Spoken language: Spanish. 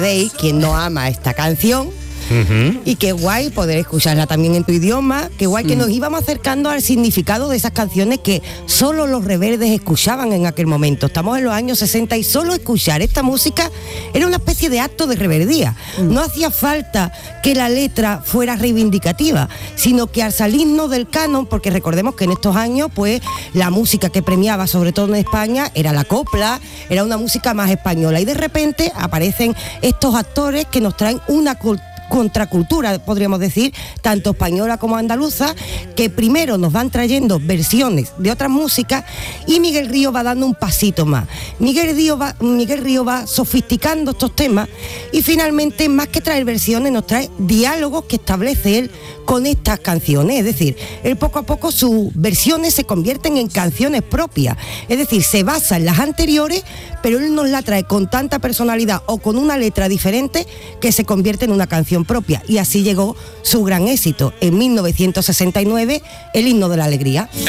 Day, quien no ama esta canción. Y qué guay poder escucharla también en tu idioma, qué guay que nos íbamos acercando al significado de esas canciones que solo los rebeldes escuchaban en aquel momento. Estamos en los años 60 y solo escuchar esta música era una especie de acto de rebeldía. No hacía falta que la letra fuera reivindicativa, sino que al salirnos del canon, porque recordemos que en estos años pues la música que premiaba, sobre todo en España, era la copla, era una música más española, y de repente aparecen estos actores que nos traen una contracultura, podríamos decir, tanto española como andaluza, que primero nos van trayendo versiones de otras músicas, y Miguel Ríos va dando un pasito más. Miguel Ríos va sofisticando estos temas, y finalmente, más que traer versiones, nos trae diálogos que establece él con estas canciones. Es decir, él poco a poco sus versiones se convierten en canciones propias, es decir, se basa en las anteriores, pero él nos la trae con tanta personalidad o con una letra diferente que se convierte en una canción propia, y así llegó su gran éxito en 1969, el Himno de la Alegría.